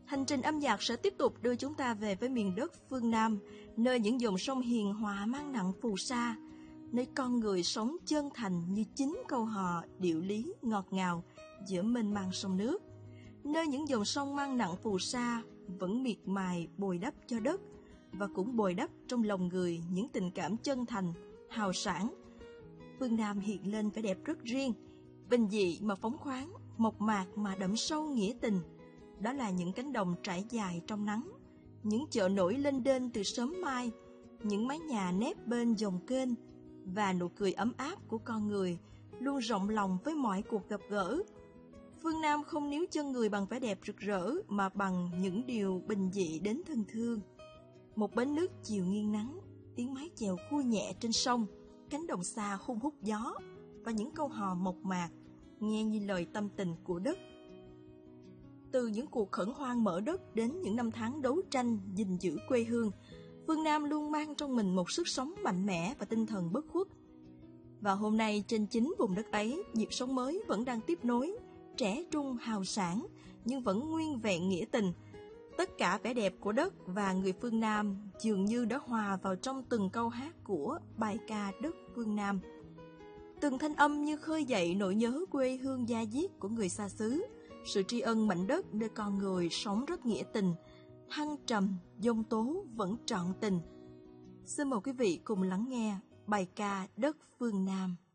Hành trình âm nhạc sẽ tiếp tục đưa chúng ta về với miền đất phương Nam, nơi những dòng sông hiền hòa mang nặng phù sa, nơi con người sống chân thành như chính câu hò điệu lý ngọt ngào giữa mênh mang sông nước, nơi những dòng sông mang nặng phù sa vẫn miệt mài bồi đắp cho đất và cũng bồi đắp trong lòng người những tình cảm chân thành, hào sảng. Phương Nam hiện lên vẻ đẹp rất riêng, bình dị mà phóng khoáng, mộc mạc mà đậm sâu nghĩa tình. Đó là những cánh đồng trải dài trong nắng, những chợ nổi lênh đênh từ sớm mai, những mái nhà nép bên dòng kênh và nụ cười ấm áp của con người luôn rộng lòng với mọi cuộc gặp gỡ. Phương Nam không níu chân người bằng vẻ đẹp rực rỡ mà bằng những điều bình dị đến thân thương. Một bến nước chiều nghiêng nắng, tiếng mái chèo khui nhẹ trên sông, cánh đồng xa hun hút gió và những câu hò mộc mạc nghe như lời tâm tình của đất. Từ những cuộc khẩn hoang mở đất đến những năm tháng đấu tranh gìn giữ quê hương, Phương Nam luôn mang trong mình một sức sống mạnh mẽ và tinh thần bất khuất. Và hôm nay trên chính vùng đất ấy, nhịp sống mới vẫn đang tiếp nối, trẻ trung hào sảng nhưng vẫn nguyên vẹn nghĩa tình. Tất cả vẻ đẹp của đất và người phương Nam dường như đã hòa vào trong từng câu hát của bài ca đất phương Nam. Từng thanh âm như khơi dậy nỗi nhớ quê hương da diết của người xa xứ, sự tri ân mảnh đất nơi con người sống rất nghĩa tình, thăng trầm, giông tố vẫn trọn tình. Xin mời quý vị cùng lắng nghe bài ca đất phương Nam.